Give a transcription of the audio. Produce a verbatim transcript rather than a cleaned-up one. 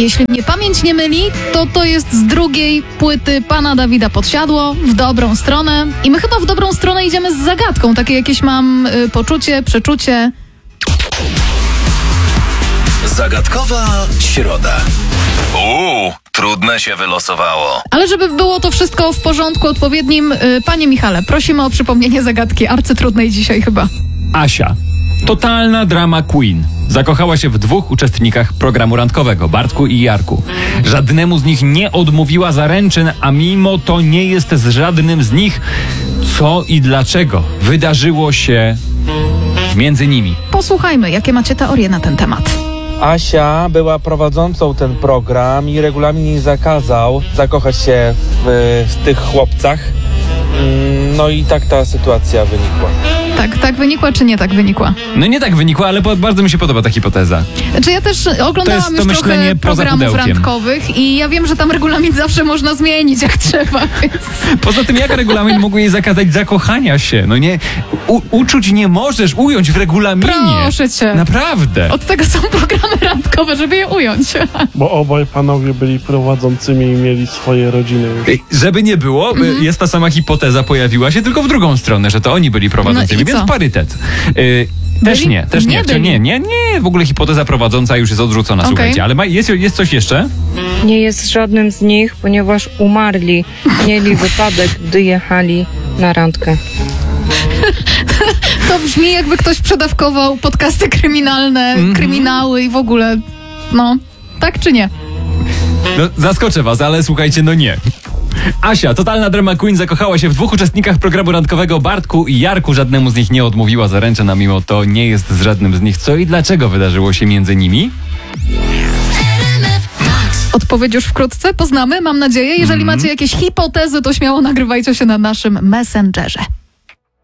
Jeśli mnie pamięć nie myli, to to jest z drugiej płyty pana Dawida Podsiadło, W dobrą stronę. I my chyba w dobrą stronę idziemy z zagadką. Takie jakieś mam y, poczucie, przeczucie. Zagadkowa środa. Uuu, trudne się wylosowało. Ale żeby było to wszystko w porządku odpowiednim, y, panie Michale, prosimy o przypomnienie zagadki arcytrudnej dzisiaj chyba. Asia. Totalna drama queen. Zakochała się w dwóch uczestnikach programu randkowego, Bartku i Jarku. Żadnemu z nich nie odmówiła zaręczyn, a mimo to nie jest z żadnym z nich. Co i dlaczego wydarzyło się między nimi? Posłuchajmy, jakie macie teorie na ten temat. Asia była prowadzącą ten program i regulamin jej zakazał zakochać się w, w tych chłopcach. No i tak ta sytuacja wynikła. Tak, tak wynikła, czy nie tak wynikła? No nie tak wynikła, ale po, bardzo mi się podoba ta hipoteza. Znaczy ja też oglądałam to jest to już trochę myślenie poza programów pudełkiem. randkowych i ja wiem, że tam regulamin zawsze można zmienić jak trzeba, więc... Poza tym, jak regulamin mógł jej zakazać zakochania się? No nie, u, uczuć nie możesz ująć w regulaminie. Proszę cię. Naprawdę. Od tego są programy randkowe, żeby je ująć. Bo obaj panowie byli prowadzącymi i mieli swoje rodziny już. Ej, Żeby nie było, Mhm. jest ta sama hipoteza, pojawiła się tylko w drugą stronę, że to oni byli prowadzącymi, No i więc co? parytet. Yy, też Byli? nie, też nie. Nie Wciąż byli. nie, nie, nie, w ogóle hipoteza prowadząca już jest odrzucona, Okej. słuchajcie. Ale ma, jest, jest coś jeszcze? Nie jest żadnym z nich, ponieważ umarli. Mieli wypadek, gdy jechali na randkę. To brzmi, jakby ktoś przedawkował podcasty kryminalne, Mhm. kryminały i w ogóle, no, tak czy nie? No, zaskoczę was, ale słuchajcie, no nie. Asia, totalna drama queen, zakochała się w dwóch uczestnikach programu randkowego, Bartku i Jarku. Żadnemu z nich nie odmówiła zaręczyn, a mimo to nie jest z żadnym z nich. Co i dlaczego wydarzyło się między nimi? Odpowiedź już wkrótce poznamy, mam nadzieję. Jeżeli macie jakieś hipotezy, to śmiało nagrywajcie się na naszym Messengerze.